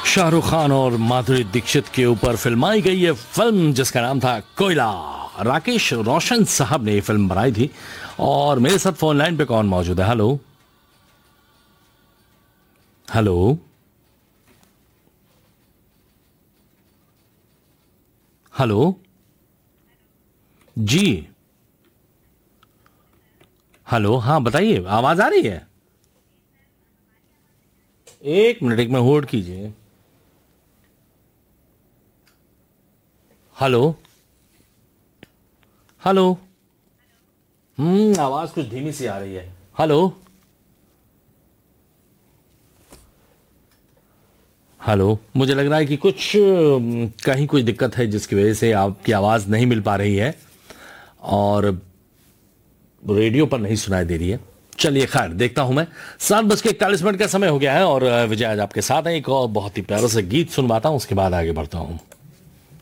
शाहरुख खान और माधुरी दीक्षित के ऊपर फिल्माई गई ये फिल्म जिसका नाम था कोयला। राकेश रोशन साहब ने ये फिल्म बनाई थी और मेरे साथ फोन लाइन पे कौन मौजूद है? हेलो हेलो हेलो जी। हेलो, हाँ बताइए, आवाज आ रही है? एक मिनट, एक मिनट होल्ड कीजिए। Hello hello. आवाज कुछ धीमी सी आ रही है। Hello hello. मुझे लग रहा है कि कुछ कहीं कुछ दिक्कत है जिसकी वजह से आपकी आवाज नहीं मिल पा रही है और रेडियो पर नहीं सुनाई दे रही है। चलिए खैर, देखता हूं मैं। 7:41 का समय हो गया है और विजय आज आपके साथ है। एक और बहुत ही प्यारा सा गीत सुनवाता हूं, उसके बाद आगे बढ़ता हूं।